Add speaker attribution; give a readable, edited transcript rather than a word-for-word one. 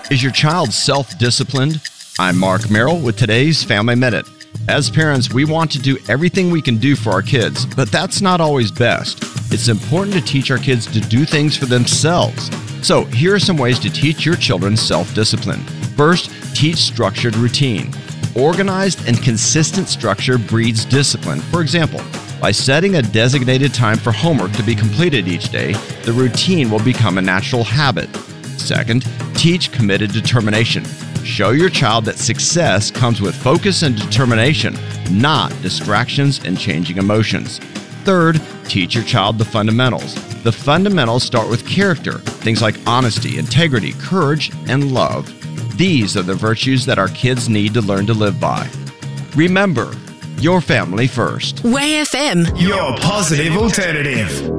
Speaker 1: Is your child self-disciplined? I'm Mark Merrill with today's Family Minute. As parents, we want to do everything we can do for our kids, but that's not always best. It's important to teach our kids to do things for themselves. So here are some ways to teach your children self-discipline. First, teach structured routine. Organized and consistent structure breeds discipline. For example, by setting a designated time for homework to be completed each day, the routine will become a natural habit. Second, teach committed determination. Show your child that success comes with focus and determination, not distractions and changing emotions. Third, teach your child the fundamentals. The fundamentals start with character, things like honesty, integrity, courage, and love. These are the virtues that our kids need to learn to live by. Remember, your family first.
Speaker 2: Way FM,
Speaker 3: your positive alternative.